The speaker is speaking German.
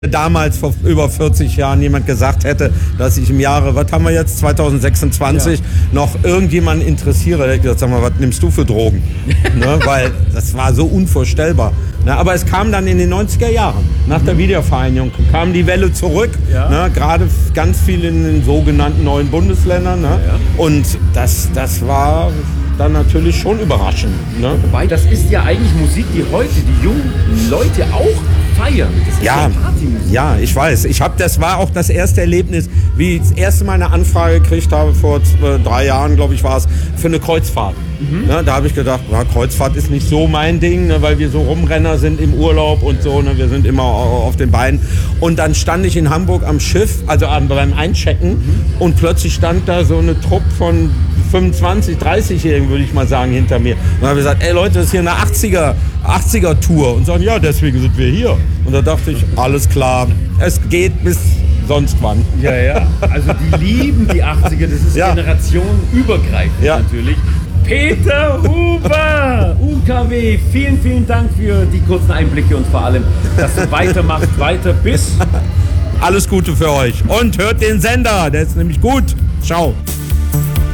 damals vor über 40 Jahren jemand gesagt hätte, dass ich im Jahre, was haben wir jetzt, 2026, noch irgendjemanden interessiere, hätte ich gesagt, sag mal, was nimmst du für Drogen? Ne, weil das war so unvorstellbar. Ne, aber es kam dann in den 90er Jahren, nach der Wiedervereinigung, kam die Welle zurück, ne, gerade ganz viel in den sogenannten neuen Bundesländern. Ne, und das war dann natürlich schon überraschend. Ne? Wobei, das ist ja eigentlich Musik, die heute die jungen Leute auch feiern. Das ist ja Partymusik. Ja, ich weiß. Das war auch das erste Erlebnis, wie ich das erste Mal eine Anfrage gekriegt habe, vor 3 Jahren, glaube ich, war es, für eine Kreuzfahrt. Ne, da habe ich gedacht, Kreuzfahrt ist nicht so mein Ding, ne, weil wir so Rumrenner sind im Urlaub und so, ne, wir sind immer auf den Beinen. Und dann stand ich in Hamburg am Schiff, also beim Einchecken, und plötzlich stand da so eine Truppe von 25, 30-Jährigen, würde ich mal sagen, hinter mir. Und dann habe ich gesagt, ey Leute, das ist hier eine 80er-Tour. Und sagen, ja, deswegen sind wir hier. Und da dachte ich, alles klar, es geht bis sonst wann. Ja, ja. Also die lieben die 80er, das ist generationenübergreifend natürlich. Peter Huber, UKW, vielen, vielen Dank für die kurzen Einblicke und vor allem, dass du weitermachst, weiter bis... Alles Gute für euch. Und hört den Sender, der ist nämlich gut. Ciao.